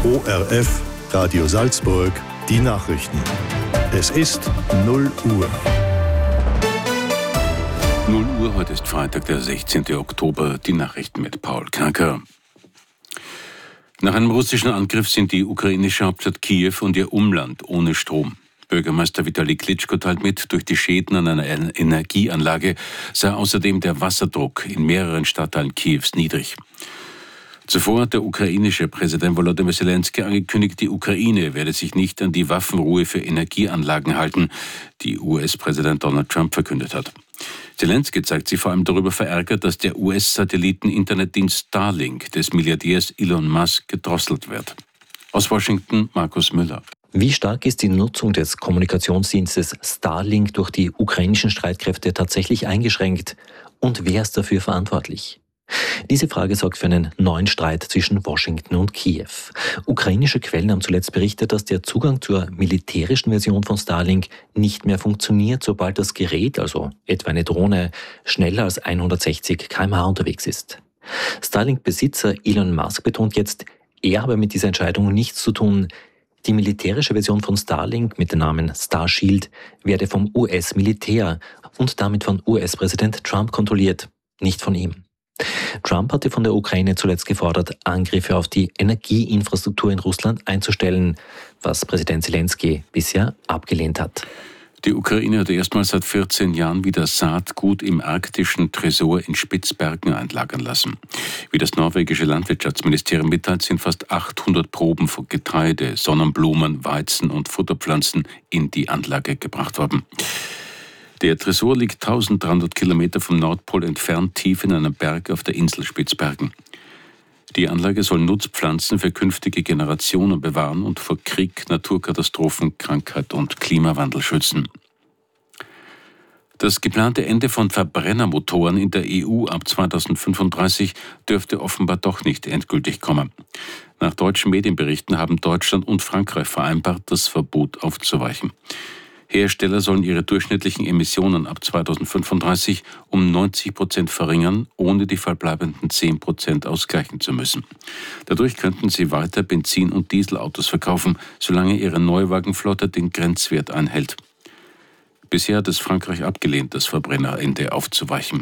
ORF Radio Salzburg, die Nachrichten. Es ist 0 Uhr. 0 Uhr, heute ist Freitag, der 16. Oktober, die Nachrichten mit Paul Kerker. Nach einem russischen Angriff sind die ukrainische Hauptstadt Kiew und ihr Umland ohne Strom. Bürgermeister Vitali Klitschko teilt mit, durch die Schäden an einer Energieanlage sei außerdem der Wasserdruck in mehreren Stadtteilen Kiews niedrig. Zuvor hat der ukrainische Präsident Volodymyr Zelensky angekündigt, die Ukraine werde sich nicht an die Waffenruhe für Energieanlagen halten, die US-Präsident Donald Trump verkündet hat. Zelensky zeigt sich vor allem darüber verärgert, dass der US-Satelliten-Internetdienst Starlink des Milliardärs Elon Musk gedrosselt wird. Aus Washington, Markus Müller. Wie stark ist die Nutzung des Kommunikationsdienstes Starlink durch die ukrainischen Streitkräfte tatsächlich eingeschränkt? Und wer ist dafür verantwortlich? Diese Frage sorgt für einen neuen Streit zwischen Washington und Kiew. Ukrainische Quellen haben zuletzt berichtet, dass der Zugang zur militärischen Version von Starlink nicht mehr funktioniert, sobald das Gerät, also etwa eine Drohne, schneller als 160 km/h unterwegs ist. Starlink-Besitzer Elon Musk betont jetzt, er habe mit dieser Entscheidung nichts zu tun. Die militärische Version von Starlink mit dem Namen Starshield werde vom US-Militär und damit von US-Präsident Trump kontrolliert, nicht von ihm. Trump hatte von der Ukraine zuletzt gefordert, Angriffe auf die Energieinfrastruktur in Russland einzustellen, was Präsident Zelensky bisher abgelehnt hat. Die Ukraine hat erstmals seit 14 Jahren wieder Saatgut im arktischen Tresor in Spitzbergen einlagern lassen. Wie das norwegische Landwirtschaftsministerium mitteilt, sind fast 800 Proben von Getreide, Sonnenblumen, Weizen und Futterpflanzen in die Anlage gebracht worden. Der Tresor liegt 1300 Kilometer vom Nordpol entfernt, tief in einem Berg auf der Insel Spitzbergen. Die Anlage soll Nutzpflanzen für künftige Generationen bewahren und vor Krieg, Naturkatastrophen, Krankheit und Klimawandel schützen. Das geplante Ende von Verbrennermotoren in der EU ab 2035 dürfte offenbar doch nicht endgültig kommen. Nach deutschen Medienberichten haben Deutschland und Frankreich vereinbart, das Verbot aufzuweichen. Hersteller sollen ihre durchschnittlichen Emissionen ab 2035 um 90% verringern, ohne die verbleibenden 10% ausgleichen zu müssen. Dadurch könnten sie weiter Benzin- und Dieselautos verkaufen, solange ihre Neuwagenflotte den Grenzwert einhält. Bisher hat es Frankreich abgelehnt, das Verbrennerende aufzuweichen.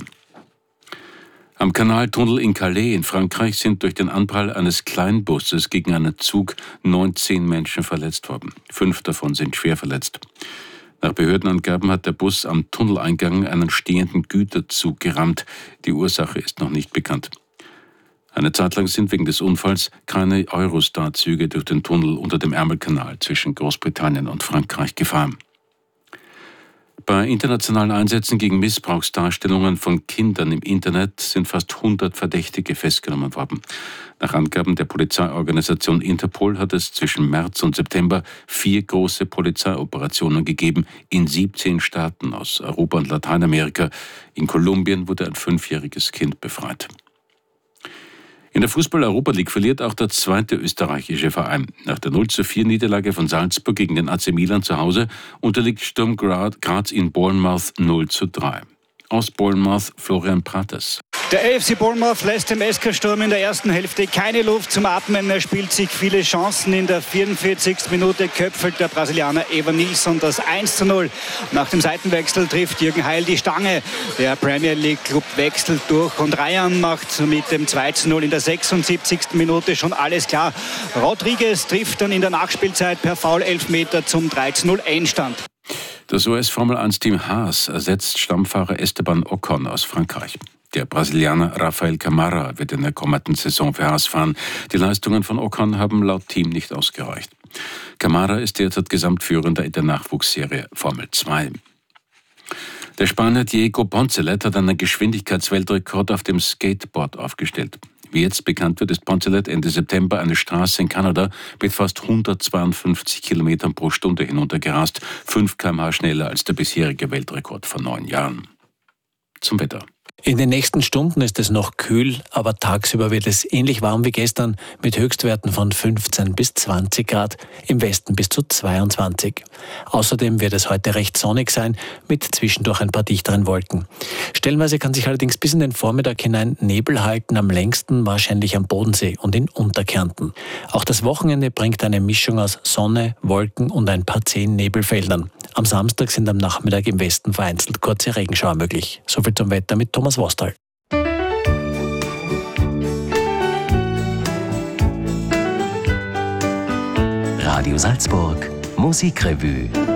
Am Kanaltunnel in Calais in Frankreich sind durch den Anprall eines Kleinbusses gegen einen Zug 19 Menschen verletzt worden. 5 davon sind schwer verletzt. Nach Behördenangaben hat der Bus am Tunneleingang einen stehenden Güterzug gerammt. Die Ursache ist noch nicht bekannt. Eine Zeit lang sind wegen des Unfalls keine Eurostar-Züge durch den Tunnel unter dem Ärmelkanal zwischen Großbritannien und Frankreich gefahren. Bei internationalen Einsätzen gegen Missbrauchsdarstellungen von Kindern im Internet sind fast 100 Verdächtige festgenommen worden. Nach Angaben der Polizeiorganisation Interpol hat es zwischen März und September 4 große Polizeioperationen gegeben in 17 Staaten aus Europa und Lateinamerika. In Kolumbien wurde ein 5-jähriges Kind befreit. In der Fußball-Europa League verliert auch der zweite österreichische Verein. Nach der 0:4-Niederlage von Salzburg gegen den AC Milan zu Hause unterliegt Sturm Graz in Bournemouth 0:3. Aus Bournemouth Florian Prates. Der AFC Bournemouth lässt dem SK Sturm in der ersten Hälfte keine Luft zum Atmen. Er spielt sich viele Chancen. In der 44. Minute köpfelt der Brasilianer Evan Nilsson das 1:0. Nach dem Seitenwechsel trifft Jürgen Heil die Stange. Der Premier League Club wechselt durch und Ryan macht mit dem 2:0 in der 76. Minute schon alles klar. Rodriguez trifft dann in der Nachspielzeit per Foul-Elfmeter zum 3:0 Endstand. Das US-Formel-1-Team Haas ersetzt Stammfahrer Esteban Ocon aus Frankreich. Der Brasilianer Rafael Camara wird in der kommenden Saison für Haas fahren. Die Leistungen von Ocon haben laut Team nicht ausgereicht. Camara ist derzeit Gesamtführender in der Nachwuchsserie Formel 2. Der Spanier Diego Poncelet hat einen Geschwindigkeitsweltrekord auf dem Skateboard aufgestellt. Wie jetzt bekannt wird, ist Poncelet Ende September eine Straße in Kanada mit fast 152 Kilometern pro Stunde hinuntergerast, 5 km/h schneller als der bisherige Weltrekord vor 9 Jahren. Zum Wetter. In den nächsten Stunden ist es noch kühl, aber tagsüber wird es ähnlich warm wie gestern mit Höchstwerten von 15 bis 20 Grad, im Westen bis zu 22. Außerdem wird es heute recht sonnig sein, mit zwischendurch ein paar dichteren Wolken. Stellenweise kann sich allerdings bis in den Vormittag hinein Nebel halten, am längsten wahrscheinlich am Bodensee und in Unterkärnten. Auch das Wochenende bringt eine Mischung aus Sonne, Wolken und ein paar zähen Nebelfeldern. Am Samstag sind am Nachmittag im Westen vereinzelt kurze Regenschauer möglich. Soviel zum Wetter mit Thomas Wostal. Radio Salzburg Musikrevue.